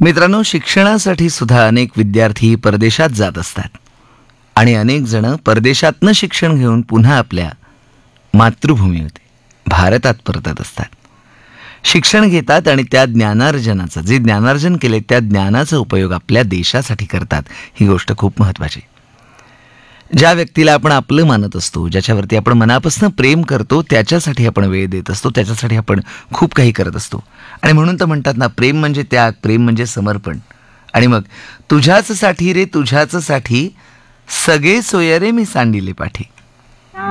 मित्रांनो, शिक्षणासाठी सुद्धा अनेक विद्यार्थी परदेशात जात असतात आणि अनेक जण परदेशातनं शिक्षण घेऊन पुन्हा आपल्या मातृभूमीमध्ये भारतात परतत असतात. शिक्षण घेतात आणि त्या ज्ञानार्जनाचा, जे ज्ञानार्जन केले त्या ज्ञानाचा उपयोग आपल्या देशासाठी करतात. ही गोष्ट खूप महत्त्वाची. ज्या व्यक्तीला आपण आपलं मानत असतो, ज्याच्यावरती आपण मनापासून प्रेम करतो, त्याच्यासाठी आपण वेळ देत असतो, त्याच्यासाठी आपण खूप काही करत असतो. आणि म्हणून तर म्हणतात ना, प्रेम म्हणजे त्याग, प्रेम म्हणजे समर्पण. आणि मग तुझ्याच साठी रे तुझ्याच साठी सगळे सोयरे मी सांडिले पाठी.